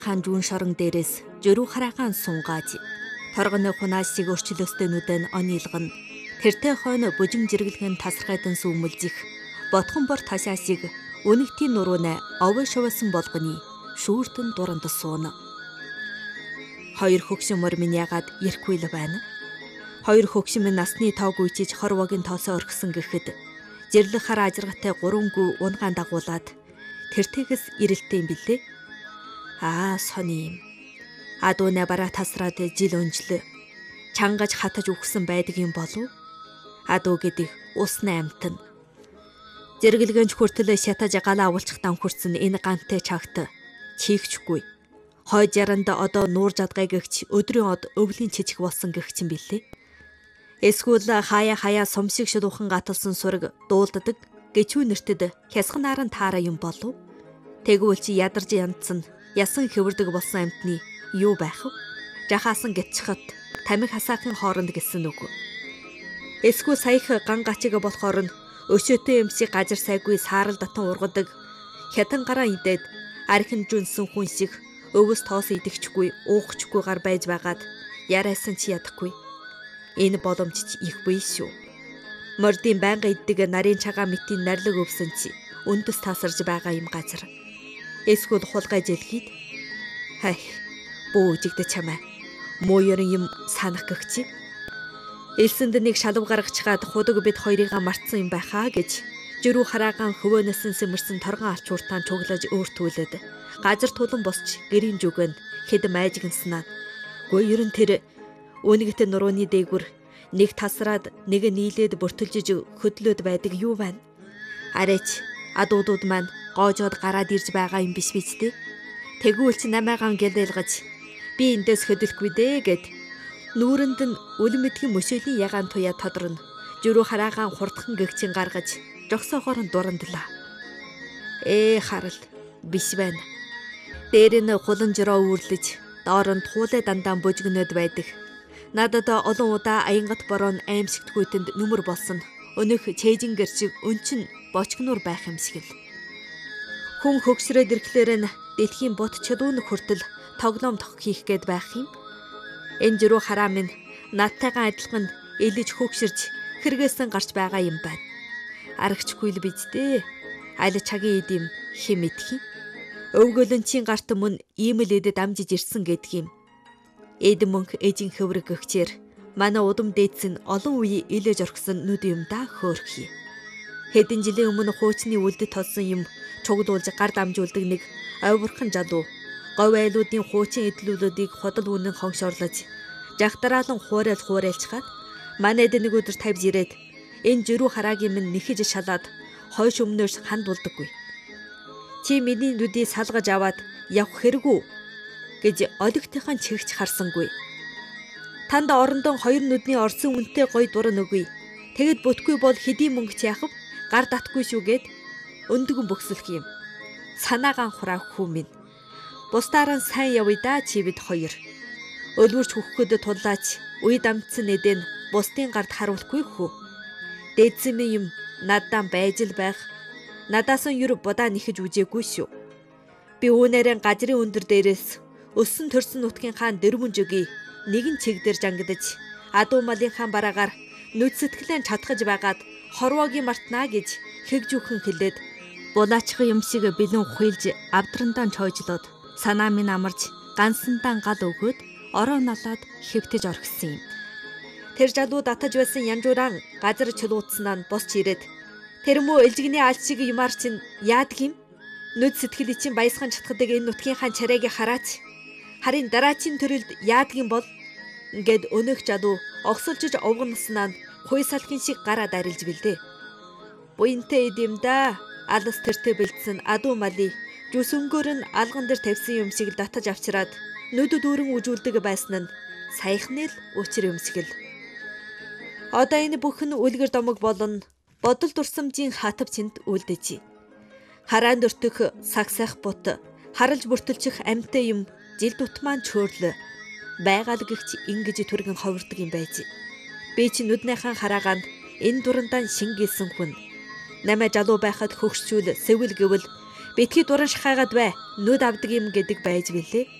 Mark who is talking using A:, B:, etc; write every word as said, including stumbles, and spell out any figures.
A: хаан жүүн шорон дээрээс жөрүү хараагаан сунгааж торгоны хунаасыг өрчлөөстөнүүдэн онилгон тэртэй хойно бужин жиргэлгэн тасархайдан сүмэлжих ботхон бор ташаасыг өнөгтийн нурууна овой шувасан болгоны шүүртэн дуранд сууна. Хоёр хөгшин мөр минь ягаад ирэхгүй л байна. Хоёр хөгшин минь насны тоог үйчиж хорвогийн тоосоо орхисон гэхэд жирлэх хараа ажиргатай гурвангүй унгаан дагуулад тэртээс ирэлтээ юм билээ. Аа сони юм. Адууна бараа тасраад жил өнжлөө. Чангаж хатаж үхсэн байдаг юм болов? Адуу гэдэг усны амтан. Зэрэглэгэнч хүртэл шатаж галаа авуулчих дан хүрсэн энэ гантай чагт чийгчгүй. Хой жаранд одоо нуур жадгай гэгч өдрийн од өвлийн чичиг болсон гэгч юм билээ. Эсвэл хаяа хаяа сумшиг шидуухан гаталсан сураг дуулддаг гэчүү нэртэд хясхан наран таараа юм болов? Тэгвэл чи ядарж янцсан ясан хэвэрдэг болсон амтны юу байх вэ? Жахаасан гитчхат тамиг хасаахын хооронд гэсэн үг. Эсвэл саях ган гачиг болохоор нь өшөөтэй юмсыг гажир сайгүй саарал татан ургадаг хятан гараа идээд архин жүнсэн хүн шиг өвөс тоос идэгчгүй уухчгүй гар байж байгаад яриасан чи ядахгүй. Энэ боломж ч их буй шүү. Мордын байнга иддэг нарын чагаа мэтийн нарлаг өвсөн чи өндөс тасарж байгаа юм газар. Эсвэл хулгай жэлхийд хай бөө жигдэ чамаа мууёрын юм санах гэгчи. Элсэнд нэг шалав гаргачгаад худаг бид хоёрыгаа мартсан юм байхаа гэж жирүү хараагаан хөвөөнөөсөн сэмэрсэн торгон алчууртаан чуглаж өөртүүлээд газар тулан босч гэрийн жүгэн хэд майжигнснаа. Гөө ерөн тэр өнөгтэй нурууны дээгүр нэг тасраад нэг нийлээд бүртэлжиж хөдлөөд байдаг юу байна? Арайч адуудууд маань гоожоод гараад ирж байгаа юм биш биз дээ. Тэгвэл чи намайгаан гэлэлгэж би эндээс хөдөлхгүй дээ гэд нүүрэнд нь үлмэдгийн мөшөөлийн ягаан туяа тодорно. Жөрөө хараагаан хурдхан гэгчин гаргаж жогсоогоор нь дурандлаа. Ээ харал биш байна. Дээр нь хулан жироо үүрлэж доор нь туулай дандаа бужигнод байдаг. Надад олон удаа аянгат борон аимшигтгүйтэнд нүмер болсон. Өнөх чэйжин гэрчиг өнчин бочгнуур байх юм шиг л. Хүн хөгшрөөд ирэхлээр нь дэлхийн бот чадуун хүртэл тоглоом тох хийх гээд байх юм. Энэ жирүү хараа минь надтайгаа адилхан элэж хөгширж хэрэгээсэн гарч байгаа юм байна. Арагчгүй л биз дээ. Аль чагийн идэм хэм идэх юм. Өвгөлөнчийн гарт мөн ийм л эдэд амжиж ирсэн гэдэг юм. Эд мөнх эжин хөврөг гэгчээр манай удам дээдс нь олон үе илээж орхисон нүд юм да хөөрхий. Хэдэн жилийн өмнө хуучны үлдэд толсон юм чугдуулж гар дамжуулдаг нэг ойворхон жалуу говь айлуудын хуучин эдлүүлүүдийг ходол үнэн хоншоорлож жагтараалан хуурал хуурайлчгаад манайд нэг өдөр тавьж ирээд энэ жирүү хараагийн минь нэхэж шалаад хойш өмнөөс ханд булдаггүй. Чи миний нүдийг салгаж аваад явах хэрэггүй гэж олигтойхон чигч харсангүй. Танд орондон хоёр нүдний орсон үнэтэй гой дуран өгье. Тэгэд бүтгүй бол хэдийн мөнгө яахав гар татгүй шүүгээд өндгөн бөксөлх юм. Санаагаан хураах хүн минь. Бусдаараа сайн явъя да чи бид хоёр. Өлгөрч хөхөд туллаач үе дамтсан эдэн бусдын гард харуулахгүй хөө. Дээдсэн юм надаа байж л байх. Надаас нь юр бодаа нэхэж үжээгүй шүү. Би үүнээрэн газрын өндөр дээрээс өссөн төрсөн нутгийн хаан дэрмүн жөгийг нэгэн чиг дээр жангадаж адуу малын хаан бараагаар нүд сэтгэлэн чадхаж байгаад хорвоогийн мартнаа гэж хэгжүүхэн хэлээд булаачхан юм шиг бэлэн хуйлж авдрандаа чойжлоод санаа минь амарч гансандаа гал өгөөд ороо налаад хэвтэж орхисон юм. Тэр жалуу татаж байсан янжууран газар чулуутснаа нь босч ирээд тэр мөө элжигний аль шиг юмар чинь яадаг юм? Нүд сэтгэл чинь баясхан чатгадаг энэ нутгийн хаан чарайг хараач. Харин дараачийн төрөлд яадаг юм бол ингээд өнөөх жалуу огсолжиж овгоноснаа нь хуй салхин шиг гараад арилж билдээ. Буянтай идэм да алс тэртээ бэлдсэн адуу мали жүсөнгөөр нь алган дээр тавьсан юм шиг татаж авчираад нүд дүүрэн үжүүлдэг байсан нь саяхны л учир юмсгэл. Одоо энэ бүхэн үлгэр домог болон бодол дурсамжийн хатавчинд үлдэж. Хараанд өртөх сагсайх бут харалж бүртэлчих амьтай юм жил дутмаан чөөрлө байгаал гихч ингэж түргэн ховирдаг юм байж. Би чи нүднийхэн хараагаанд энэ дурандаа шингээсэн хүн. Намаа жалуу байхад хөгшчүүл сэвэл гэвэл Битгий дуран шахаагаад бай. Нүд авдаг юм гэдэг байж гэлээ.